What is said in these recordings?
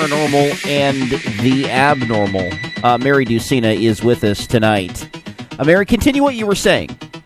paranormal and the abnormal. Mary Ducina is with us tonight. Mary, continue what you were saying.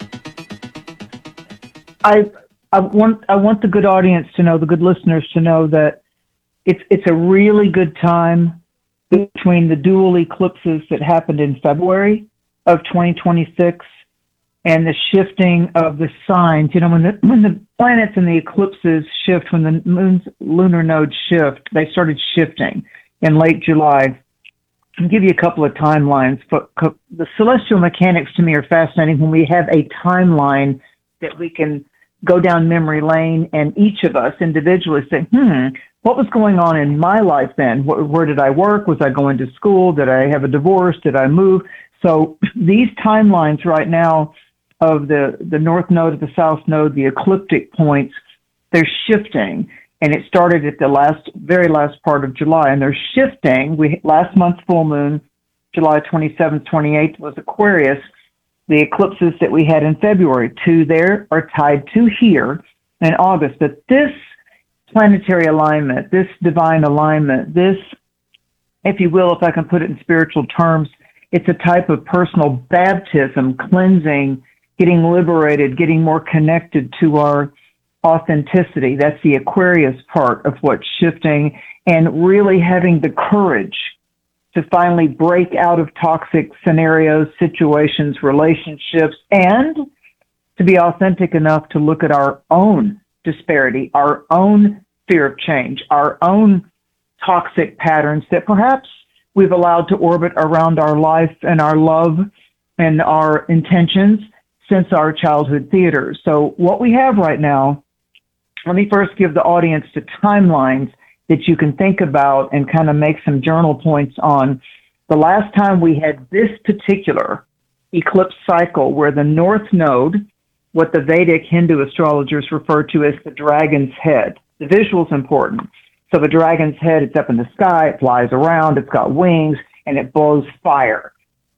I want the good audience to know, the good listeners to know that it's a really good time between the dual eclipses that happened in February of 2026 and the shifting of the signs. You know, when the planets and the eclipses shift, when the moon's lunar nodes shift, they started shifting in late July. I'll give you a couple of timelines. The celestial mechanics to me are fascinating when we have a timeline that we can go down memory lane and each of us individually say, what was going on in my life then? Where did I work? Was I going to school? Did I have a divorce? Did I move? So these timelines right now of the north node, the south node, the ecliptic points, they're shifting. And it started at the very last part of July, and they're shifting. Last month's full moon, July 27th, 28th, was Aquarius. The eclipses that we had in February, 2 there, are tied to here in August. But this planetary alignment, this divine alignment, this, if you will, if I can put it in spiritual terms, it's a type of personal baptism, cleansing, getting liberated, getting more connected to our authenticity. That's the Aquarius part of what's shifting, and really having the courage to finally break out of toxic scenarios, situations, relationships, and to be authentic enough to look at our own disparity, our own fear of change, our own toxic patterns that perhaps we've allowed to orbit around our life and our love and our intentions since our childhood theater. So what we have right now, let me first give the audience the timelines that you can think about and kind of make some journal points on. The last time we had this particular eclipse cycle where the north node, what the Vedic Hindu astrologers refer to as the dragon's head. The visual's important. So the dragon's head, it's up in the sky, it flies around, it's got wings, and it blows fire.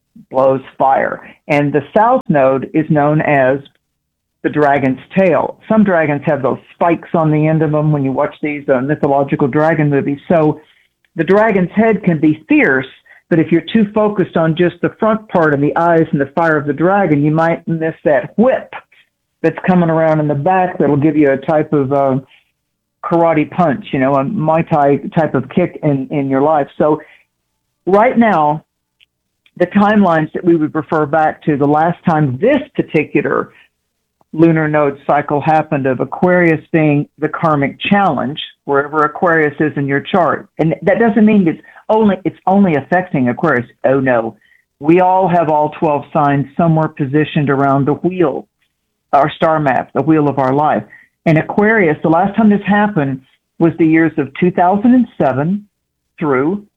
And the south node is known as the dragon's tail. Some dragons have those spikes on the end of them when you watch these mythological dragon movies. So the dragon's head can be fierce, but if you're too focused on just the front part of the eyes and the fire of the dragon, you might miss that whip that's coming around in the back that'll give you a type of karate punch, a Muay Thai type of kick in your life. So right now, the timelines that we would refer back to the last time this particular lunar node cycle happened, of Aquarius being the karmic challenge, wherever Aquarius is in your chart. And that doesn't mean it's only affecting Aquarius. Oh no. We all have all 12 signs somewhere positioned around the wheel, our star map, the wheel of our life. And Aquarius, the last time this happened was the years of 2007 through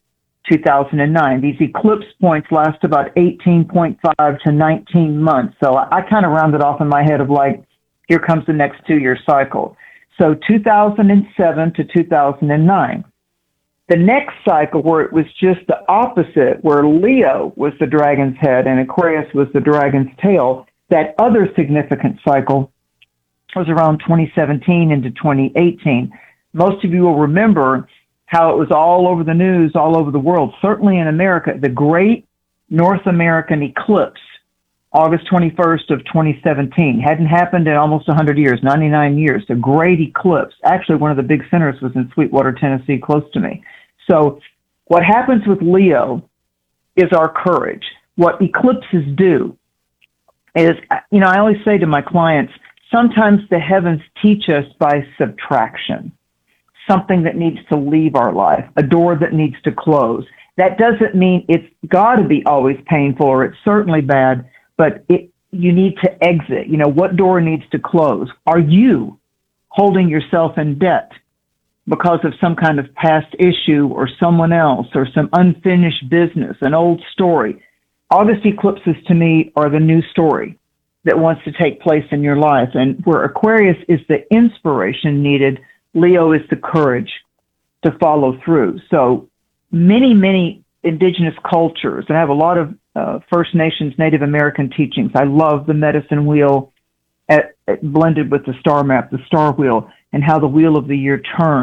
2009. These eclipse points last about 18.5 to 19 months. So I kind of rounded off in my head of like, here comes the next 2-year cycle. So 2007 to 2009. The next cycle, where it was just the opposite, where Leo was the dragon's head and Aquarius was the dragon's tail, that other significant cycle was around 2017 into 2018. Most of you will remember how it was all over the news, all over the world, certainly in America, the Great North American Eclipse, August 21st of 2017. Hadn't happened in almost 100 years, 99 years. The Great Eclipse. Actually, one of the big centers was in Sweetwater, Tennessee, close to me. So what happens with Leo is our courage. What eclipses do is, I always say to my clients, sometimes the heavens teach us by subtraction. Something that needs to leave our life, a door that needs to close. That doesn't mean it's got to be always painful, or it's certainly bad, but you need to exit. What door needs to close? Are you holding yourself in debt because of some kind of past issue or someone else or some unfinished business, an old story? August eclipses to me are the new story that wants to take place in your life. And where Aquarius is the inspiration needed, Leo is the courage to follow through. So many indigenous cultures, and I have a lot of First Nations, Native American teachings. I love the medicine wheel blended with the star map, the star wheel, and how the wheel of the year turns.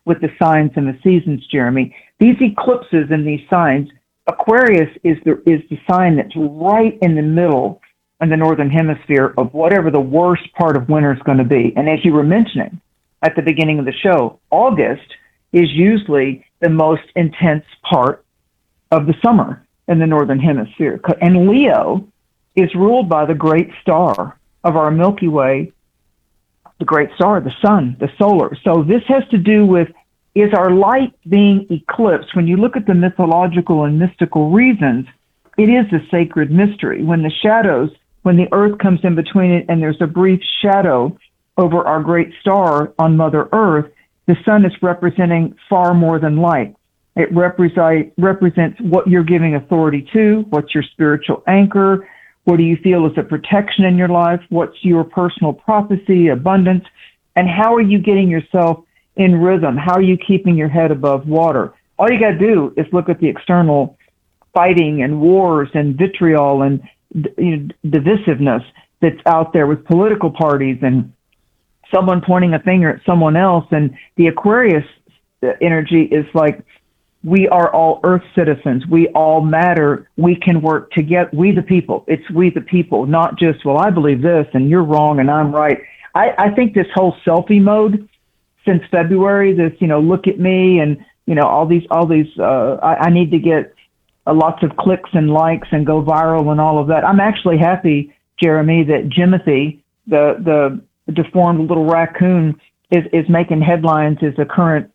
with the signs and the seasons, Jeremy. These eclipses and these signs, Aquarius is the sign that's right in the middle in the northern hemisphere of whatever the worst part of winter is going to be. And as you were mentioning at the beginning of the show, August is usually the most intense part of the summer in the northern hemisphere. And Leo is ruled by the great star of our Milky Way, the great star, the sun, the solar. So this has to do with, is our light being eclipsed? When you look at the mythological and mystical reasons, it is a sacred mystery. When the earth comes in between it and there's a brief shadow over our great star on Mother Earth, the sun is representing far more than light. It represents what you're giving authority to, what's your spiritual anchor, what do you feel is a protection in your life, what's your personal prophecy, abundance, and how are you getting yourself in rhythm? How are you keeping your head above water? All you got to do is look at the external fighting and wars and vitriol and divisiveness that's out there with political parties and someone pointing a finger at someone else. And the Aquarius energy is like, we are all Earth citizens. We all matter. We can work together. We the people. It's we the people, not just, well, I believe this and you're wrong and I'm right. I think this whole selfie mode since February, this, look at me and, all these, I need to get lots of clicks and likes and go viral and all of that. I'm actually happy, Jeremy, that Jimothy, the deformed little raccoon, is making headlines as a current,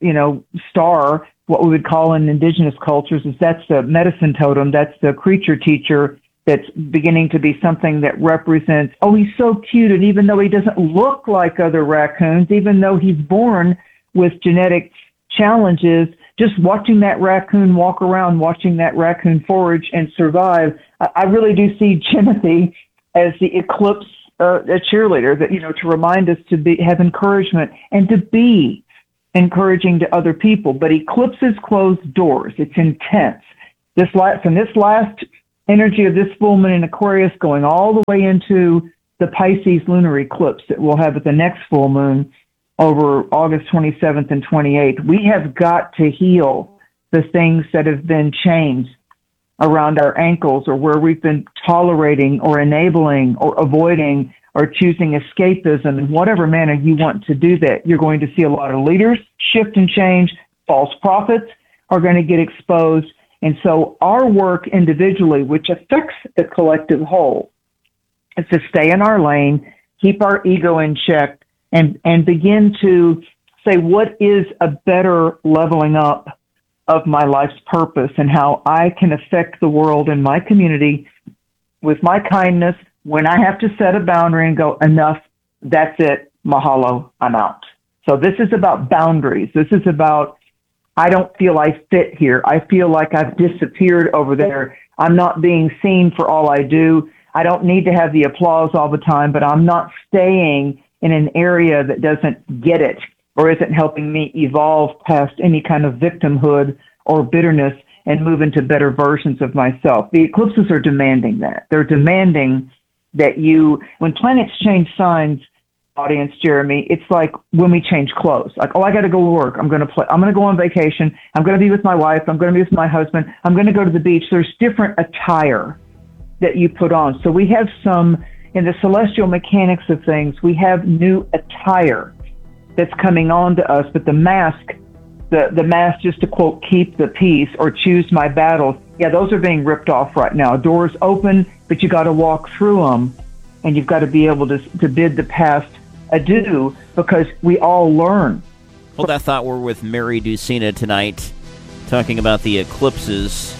star. What we would call in indigenous cultures is that's the medicine totem. That's the creature teacher that's beginning to be something that represents, oh, he's so cute. And even though he doesn't look like other raccoons, even though he's born with genetic challenges, just watching that raccoon walk around, watching that raccoon forage and survive, I really do see Jimothy as the eclipse a cheerleader, that, to remind us to have encouragement and to be encouraging to other people. But eclipses close doors. It's intense. From this last energy of this full moon in Aquarius going all the way into the Pisces lunar eclipse that we'll have at the next full moon over August 27th and 28th, we have got to heal the things that have been chains around our ankles, or where we've been tolerating or enabling or avoiding or choosing escapism. In whatever manner you want to do that, you're going to see a lot of leaders shift and change. False prophets are going to get exposed. And so our work individually, which affects the collective whole, is to stay in our lane, keep our ego in check, and begin to say, what is a better leveling up of my life's purpose and how I can affect the world and my community with my kindness when I have to set a boundary and go, enough, that's it, mahalo, I'm out. So this is about boundaries. This is about, I don't feel I fit here. I feel like I've disappeared over there. I'm not being seen for all I do. I don't need to have the applause all the time, but I'm not staying in an area that doesn't get it or isn't helping me evolve past any kind of victimhood or bitterness and move into better versions of myself. The eclipses are demanding that. They're demanding that when planets change signs, audience, Jeremy, it's like when we change clothes. Like, oh, I got to go to work. I'm going to go on vacation. I'm going to be with my wife. I'm going to be with my husband. I'm going to go to the beach. There's different attire that you put on. So we have some, in the celestial mechanics of things, we have new attire that's coming on to us, but the mask just to, quote, keep the peace or choose my battles, yeah, those are being ripped off right now. Doors open, but you got to walk through them, and you've got to be able to bid the past adieu, because we all learn. Hold that thought. We're with Mary Ducina tonight, talking about the eclipses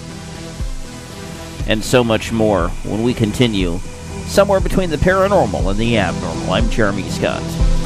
and so much more when we continue somewhere between the paranormal and the abnormal. I'm Jeremy Scott.